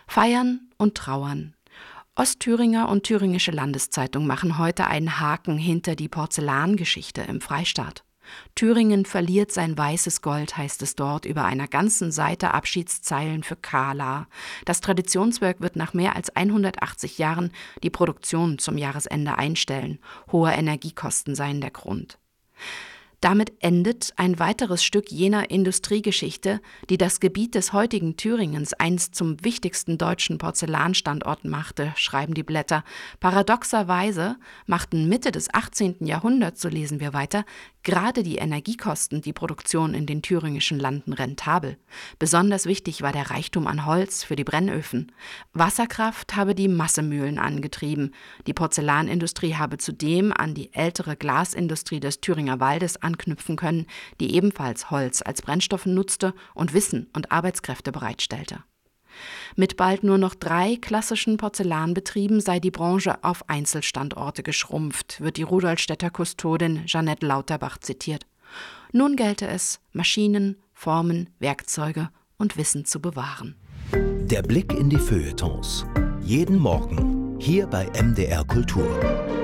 Feiern und Trauern. Ostthüringer und Thüringische Landeszeitung machen heute einen Haken hinter die Porzellangeschichte im Freistaat. Thüringen verliert sein weißes Gold, heißt es dort, über einer ganzen Seite Abschiedszeilen für Kala. Das Traditionswerk wird nach mehr als 180 Jahren die Produktion zum Jahresende einstellen. Hohe Energiekosten seien der Grund. Damit endet ein weiteres Stück jener Industriegeschichte, die das Gebiet des heutigen Thüringens einst zum wichtigsten deutschen Porzellanstandort machte, schreiben die Blätter. Paradoxerweise machten Mitte des 18. Jahrhunderts, so lesen wir weiter, gerade die Energiekosten die Produktion in den thüringischen Landen rentabel. Besonders wichtig war der Reichtum an Holz für die Brennöfen. Wasserkraft habe die Massemühlen angetrieben. Die Porzellanindustrie habe zudem an die ältere Glasindustrie des Thüringer Waldes anknüpfen können, die ebenfalls Holz als Brennstoff nutzte und Wissen und Arbeitskräfte bereitstellte. Mit bald nur noch 3 klassischen Porzellanbetrieben sei die Branche auf Einzelstandorte geschrumpft, wird die Rudolstädter Kustodin Jeanette Lauterbach zitiert. Nun gelte es, Maschinen, Formen, Werkzeuge und Wissen zu bewahren. Der Blick in die Feuilletons. Jeden Morgen hier bei MDR Kultur.